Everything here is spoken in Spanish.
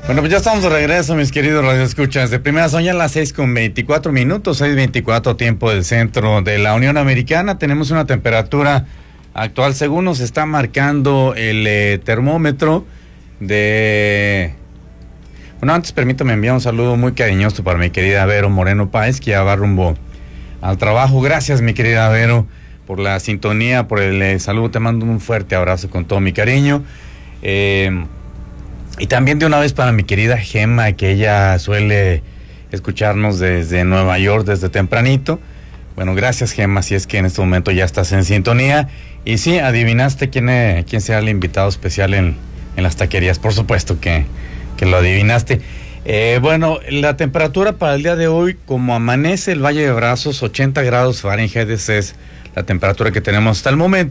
Bueno, pues ya estamos de regreso, mis queridos radioescuchas. De primera son ya las 6:24, 6:24 tiempo del centro de la Unión Americana. Tenemos una temperatura actual, según nos está marcando el termómetro de... Bueno, antes permítame enviar un saludo muy cariñoso para mi querida Vero Moreno Páez, que ya va rumbo al trabajo. Gracias, mi querida Vero, por la sintonía, por el saludo. Te mando un fuerte abrazo con todo mi cariño. Y también de una vez para mi querida Gema, que ella suele escucharnos desde Nueva York, desde tempranito. Bueno, gracias, Gema, si es que en este momento ya estás en sintonía. Y sí, adivinaste quién será el invitado especial en las taquerías. Por supuesto que lo adivinaste. Bueno, la temperatura para el día de hoy, como amanece el Valle de Brazos, 80 grados Fahrenheit, esa es la temperatura que tenemos hasta el momento.